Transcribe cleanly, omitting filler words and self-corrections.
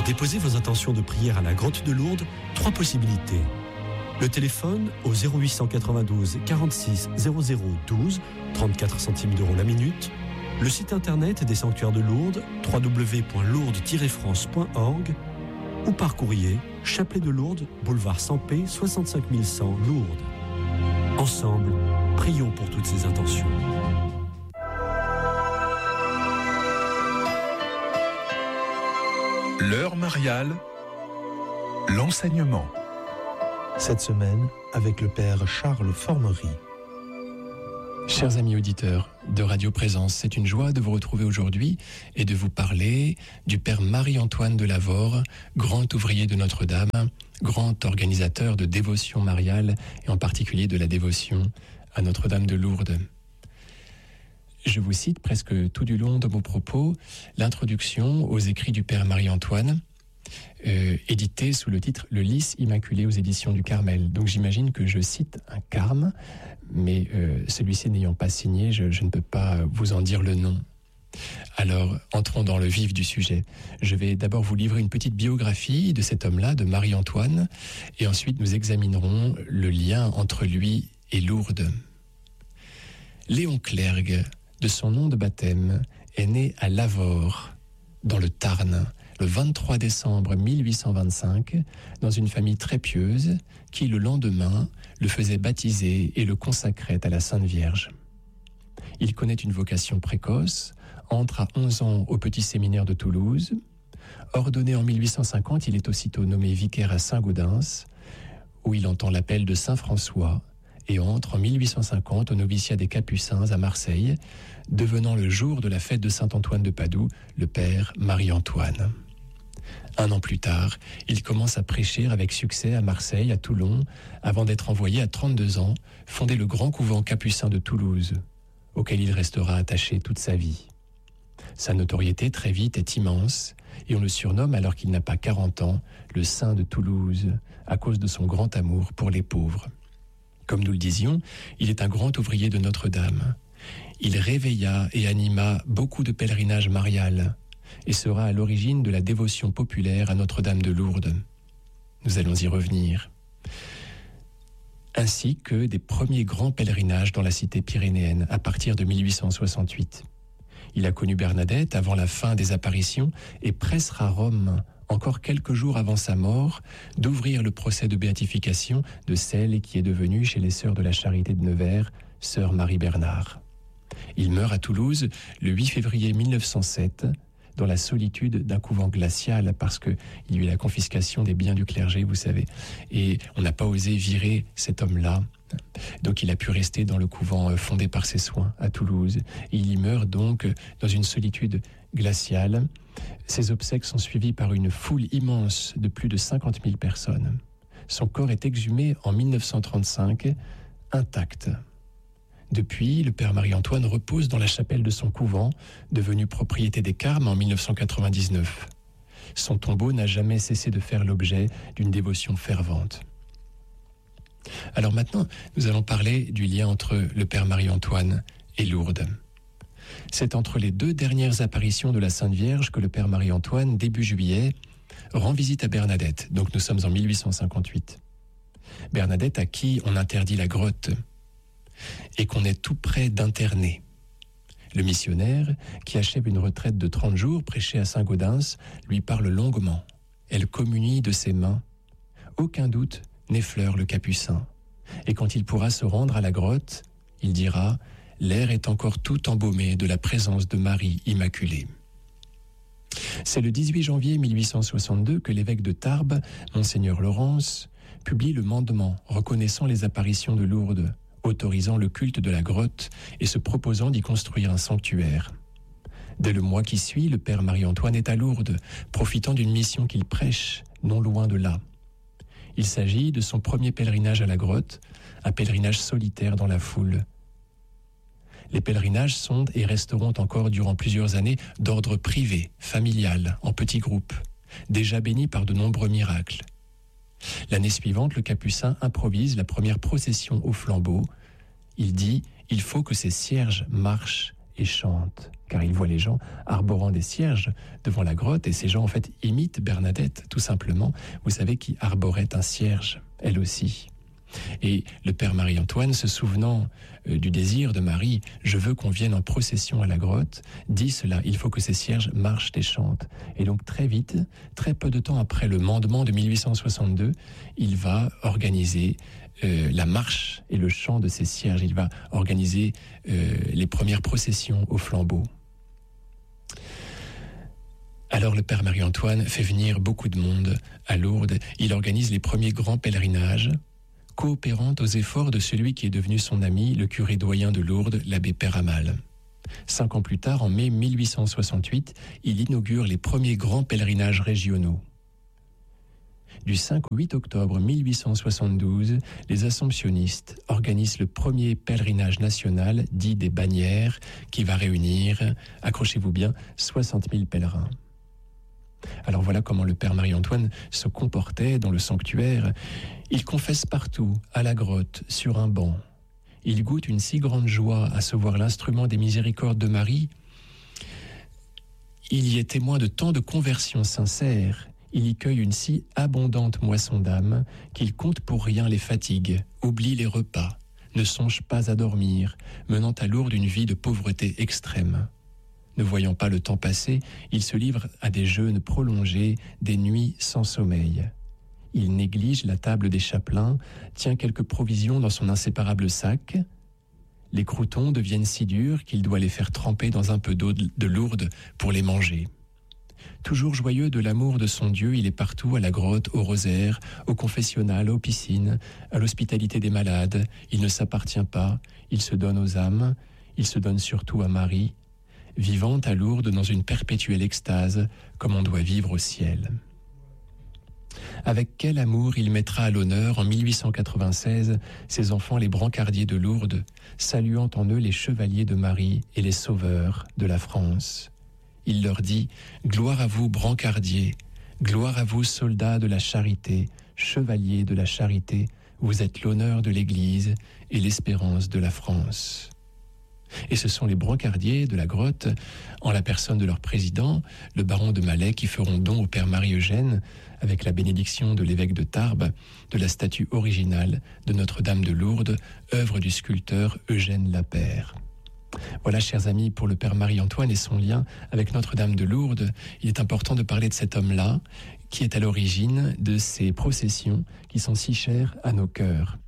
déposer vos intentions de prière à la grotte de Lourdes, 3 possibilités. Le téléphone au 0892 46 00 12, 34 centimes d'euros la minute. Le site internet des sanctuaires de Lourdes, www.lourdes-france.org, ou par courrier, Chapelet de Lourdes, boulevard Sampé, 65 100 Lourdes. Ensemble, prions pour toutes ces intentions. L'heure mariale, l'enseignement. Cette semaine, avec le père Charles Formery. Chers amis auditeurs de Radio Présence, c'est une joie de vous retrouver aujourd'hui et de vous parler du père Marie-Antoine de Lavore, grand ouvrier de Notre-Dame, grand organisateur de dévotion mariale et en particulier de la dévotion à Notre-Dame de Lourdes. Je vous cite presque tout du long de mon propos l'introduction aux écrits du père Marie-Antoine, édité sous le titre « Le lys immaculé » aux éditions du Carmel. Donc j'imagine que je cite un carme, mais celui-ci n'ayant pas signé, je ne peux pas vous en dire le nom. Alors, entrons dans le vif du sujet. Je vais d'abord vous livrer une petite biographie de cet homme-là, de Marie-Antoine, et ensuite nous examinerons le lien entre lui et Lourdes. Léon Clergue, de son nom de baptême, est né à Lavore, dans le Tarn, le 23 décembre 1825, dans une famille très pieuse qui, le lendemain, le faisait baptiser et le consacrait à la Sainte Vierge. Il connaît une vocation précoce, entre à 11 ans au petit séminaire de Toulouse. Ordonné en 1850, il est aussitôt nommé vicaire à Saint-Gaudens, où il entend l'appel de Saint-François, et entre en 1850 au noviciat des Capucins à Marseille, devenant le jour de la fête de Saint-Antoine de Padoue, le père Marie-Antoine. Un an plus tard, il commence à prêcher avec succès à Marseille, à Toulon, avant d'être envoyé à 32 ans fonder le grand couvent capucin de Toulouse, auquel il restera attaché toute sa vie. Sa notoriété très vite est immense et on le surnomme, alors qu'il n'a pas 40 ans, le saint de Toulouse, à cause de son grand amour pour les pauvres. Comme nous le disions, il est un grand ouvrier de Notre-Dame. Il réveilla et anima beaucoup de pèlerinages mariales et sera à l'origine de la dévotion populaire à Notre-Dame de Lourdes. Nous allons y revenir. Ainsi que des premiers grands pèlerinages dans la cité pyrénéenne à partir de 1868. Il a connu Bernadette avant la fin des apparitions et pressera Rome, encore quelques jours avant sa mort, d'ouvrir le procès de béatification de celle qui est devenue, chez les Sœurs de la Charité de Nevers, Sœur Marie Bernard. Il meurt à Toulouse le 8 février 1907, dans la solitude d'un couvent glacial, parce qu'il y a eu la confiscation des biens du clergé, vous savez, et on n'a pas osé virer cet homme-là. Donc il a pu rester dans le couvent fondé par ses soins à Toulouse. Et il y meurt donc dans une solitude glaciale. Ses obsèques sont suivies par une foule immense de plus de 50 000 personnes. Son corps est exhumé en 1935, intact. Depuis, le père Marie-Antoine repose dans la chapelle de son couvent, devenue propriété des Carmes en 1999. Son tombeau n'a jamais cessé de faire l'objet d'une dévotion fervente. Alors maintenant, nous allons parler du lien entre le père Marie-Antoine et Lourdes. C'est entre les 2 dernières apparitions de la Sainte Vierge que le père Marie-Antoine, début juillet, rend visite à Bernadette. Donc nous sommes en 1858. Bernadette à qui on interdit la grotte et qu'on est tout près d'interner. Le missionnaire, qui achève une retraite de 30 jours prêchée à Saint-Gaudens, lui parle longuement. Elle communie de ses mains. Aucun doute n'effleure le capucin. Et quand il pourra se rendre à la grotte, il dira « L'air est encore tout embaumé de la présence de Marie Immaculée ». C'est le 18 janvier 1862 que l'évêque de Tarbes, Monseigneur Laurence, publie le mandement reconnaissant les apparitions de Lourdes, autorisant le culte de la grotte et se proposant d'y construire un sanctuaire. Dès le mois qui suit, le père Marie-Antoine est à Lourdes, profitant d'une mission qu'il prêche, non loin de là. Il s'agit de son premier pèlerinage à la grotte, un pèlerinage solitaire dans la foule. Les pèlerinages sont et resteront encore durant plusieurs années d'ordre privé, familial, en petits groupes, déjà bénis par de nombreux miracles. L'année suivante, le capucin improvise la première procession au flambeau. Il dit « Il faut que ces cierges marchent et chantent, car il voit les gens arborant des cierges devant la grotte, et ces gens en fait imitent Bernadette, tout simplement. Vous savez qui arborait un cierge, elle aussi. Et le père Marie-Antoine, se souvenant du désir de Marie, je veux qu'on vienne en procession à la grotte, dit cela, il faut que ces cierges marchent et chantent. Et donc très vite, très peu de temps après le mandement de 1862, il va organiser la marche et le chant de ces cierges. Il va organiser les premières processions au flambeau. Alors le père Marie-Antoine fait venir beaucoup de monde à Lourdes. Il organise les premiers grands pèlerinages, coopérant aux efforts de celui qui est devenu son ami, le curé doyen de Lourdes, l'abbé Peyramal. 5 ans plus tard, en mai 1868, il inaugure les premiers grands pèlerinages régionaux. Du 5 au 8 octobre 1872, les assomptionnistes organisent le premier pèlerinage national, dit des Bannières, qui va réunir, accrochez-vous bien, 60 000 pèlerins. Alors voilà comment le père Marie-Antoine se comportait dans le sanctuaire. Il confesse partout, à la grotte, sur un banc. Il goûte une si grande joie à se voir l'instrument des miséricordes de Marie. Il y est témoin de tant de conversions sincères. Il y cueille une si abondante moisson d'âme qu'il compte pour rien les fatigues, oublie les repas, ne songe pas à dormir, menant à Lourdes une vie de pauvreté extrême. Ne voyant pas le temps passer, il se livre à des jeûnes prolongés, des nuits sans sommeil. Il néglige la table des chapelains, tient quelques provisions dans son inséparable sac. Les croûtons deviennent si durs qu'il doit les faire tremper dans un peu d'eau de Lourdes pour les manger. Toujours joyeux de l'amour de son Dieu, il est partout, à la grotte, au rosaire, au confessionnal, aux piscines, à l'hospitalité des malades. Il ne s'appartient pas, il se donne aux âmes, il se donne surtout à Marie, vivant à Lourdes dans une perpétuelle extase, comme on doit vivre au ciel. Avec quel amour il mettra à l'honneur, en 1896, ses enfants les brancardiers de Lourdes, saluant en eux les chevaliers de Marie et les sauveurs de la France. Il leur dit « Gloire à vous, brancardiers, gloire à vous, soldats de la charité, chevaliers de la charité, vous êtes l'honneur de l'Église et l'espérance de la France. » Et ce sont les brancardiers de la grotte, en la personne de leur président, le baron de Malais, qui feront don au père Marie-Eugène, avec la bénédiction de l'évêque de Tarbes, de la statue originale de Notre-Dame de Lourdes, œuvre du sculpteur Eugène Lapère. Voilà, chers amis, pour le père Marie-Antoine et son lien avec Notre-Dame de Lourdes, il est important de parler de cet homme-là, qui est à l'origine de ces processions qui sont si chères à nos cœurs.